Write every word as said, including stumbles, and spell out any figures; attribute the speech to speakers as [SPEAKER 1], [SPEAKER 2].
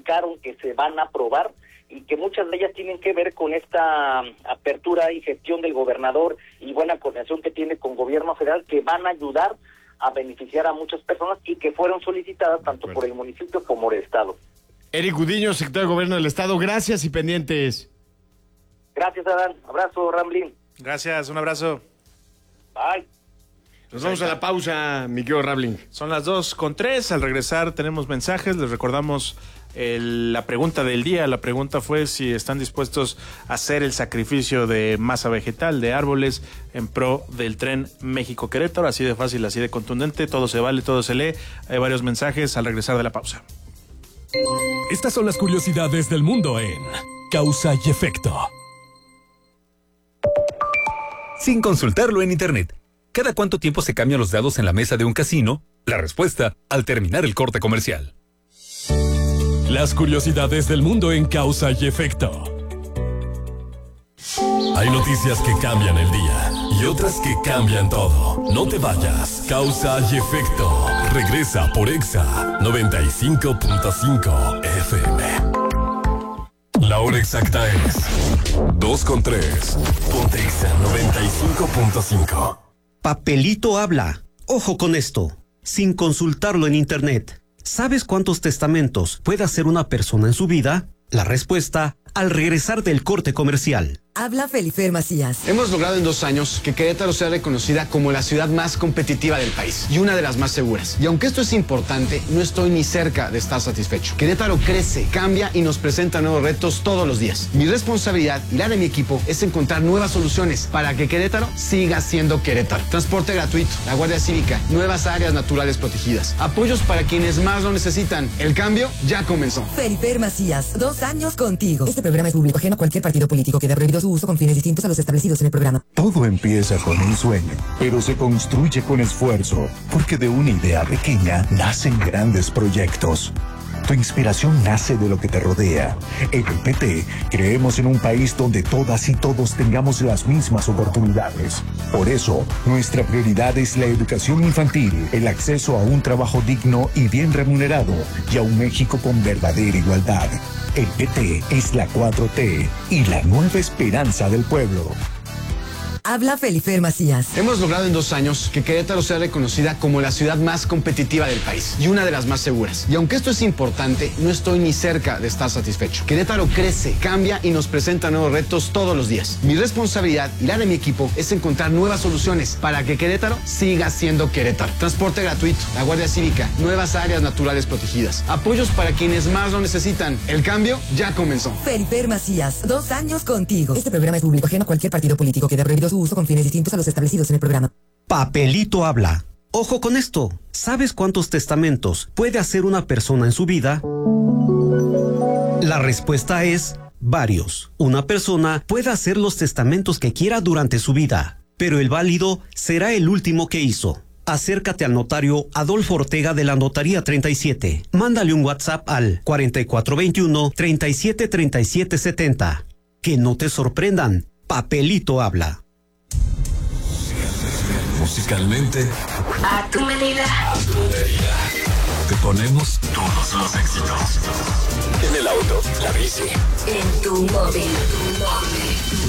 [SPEAKER 1] indicaron que se van a aprobar y que muchas de ellas tienen que ver con esta apertura y gestión del gobernador y buena coordinación que tiene con gobierno federal, que van a ayudar a beneficiar a muchas personas y que fueron solicitadas tanto bueno. por el municipio como por el estado.
[SPEAKER 2] Eric Gudiño, secretario de Gobierno del Estado, gracias y pendientes.
[SPEAKER 1] Gracias, Adán. Abrazo, Ramblin.
[SPEAKER 3] Gracias, un abrazo.
[SPEAKER 1] Bye.
[SPEAKER 2] Nos vamos a la pausa, mi querido Ramblin.
[SPEAKER 3] Son las dos con tres. Al regresar tenemos mensajes. Les recordamos el, la pregunta del día. La pregunta fue si están dispuestos a hacer el sacrificio de masa vegetal, de árboles, en pro del tren México-Querétaro. Así de fácil, así de contundente. Todo se vale, todo se lee. Hay varios mensajes al regresar de la pausa.
[SPEAKER 4] Estas son las curiosidades del mundo en Causa y Efecto.
[SPEAKER 5] Sin consultarlo en internet. ¿Cada cuánto tiempo se cambian los dados en la mesa de un casino? La respuesta, al terminar el corte comercial.
[SPEAKER 4] Las curiosidades del mundo en Causa y Efecto. Hay noticias que cambian el día y otras que cambian todo. No te vayas. Causa y Efecto. Regresa por Exa noventa y cinco punto cinco F M. La hora exacta es dos con tres. Ponte Exa noventa y cinco punto cinco.
[SPEAKER 6] Papelito habla. Ojo con esto. Sin consultarlo en internet. ¿Sabes cuántos testamentos puede hacer una persona en su vida? La respuesta, al regresar del corte comercial.
[SPEAKER 7] Habla Felifer Macías.
[SPEAKER 8] Hemos logrado en dos años que Querétaro sea reconocida como la ciudad más competitiva del país y una de las más seguras. Y aunque esto es importante, no estoy ni cerca de estar satisfecho. Querétaro crece, cambia y nos presenta nuevos retos todos los días. Mi responsabilidad y la de mi equipo es encontrar nuevas soluciones para que Querétaro siga siendo Querétaro. Transporte gratuito, la Guardia Cívica, nuevas áreas naturales protegidas, apoyos para quienes más lo necesitan. El cambio ya comenzó.
[SPEAKER 7] Felifer Macías, dos años contigo. Este programa es público, ajeno a cualquier partido político. Queda prohibido su uso con fines distintos a los establecidos en el programa.
[SPEAKER 9] Todo empieza con un sueño, pero se construye con esfuerzo, porque de una idea pequeña nacen grandes proyectos. Tu inspiración nace de lo que te rodea. En el P T creemos en un país donde todas y todos tengamos las mismas oportunidades. Por eso, nuestra prioridad es la educación infantil, el acceso a un trabajo digno y bien remunerado, y a un México con verdadera igualdad. El P T es la cuatro T y la nueva esperanza del pueblo.
[SPEAKER 7] Habla Felifer Macías.
[SPEAKER 8] Hemos logrado en dos años que Querétaro sea reconocida como la ciudad más competitiva del país y una de las más seguras. Y aunque esto es importante, no estoy ni cerca de estar satisfecho. Querétaro crece, cambia y nos presenta nuevos retos todos los días. Mi responsabilidad y la de mi equipo es encontrar nuevas soluciones para que Querétaro siga siendo Querétaro. Transporte gratuito, la Guardia Cívica, nuevas áreas naturales protegidas, apoyos para quienes más lo necesitan. El cambio ya comenzó.
[SPEAKER 7] Felifer Macías, dos años contigo. Este programa es público, ajeno a cualquier partido político. Queda prohibido su uso con fines distintos a los establecidos en el programa.
[SPEAKER 6] Papelito habla. Ojo con esto. ¿Sabes cuántos testamentos puede hacer una persona en su vida? La respuesta es varios. Una persona puede hacer los testamentos que quiera durante su vida, pero el válido será el último que hizo. Acércate al notario Adolfo Ortega de la Notaría treinta y siete. Mándale un WhatsApp al cuarenta y cuatro veintiuno, treinta y siete, treinta y siete setenta. Que no te sorprendan. Papelito habla.
[SPEAKER 4] Musicalmente,
[SPEAKER 10] a tu medida.
[SPEAKER 4] A tu medida. Te ponemos todos los éxitos. En el auto, la bici.
[SPEAKER 10] En tu móvil. Tu móvil.